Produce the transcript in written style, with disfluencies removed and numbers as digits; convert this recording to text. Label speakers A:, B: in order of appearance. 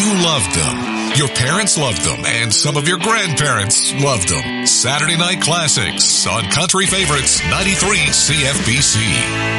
A: You loved them. Your parents loved them, and some of your grandparents loved them. Saturday Night Classics on Country Favorites 93 CFBC.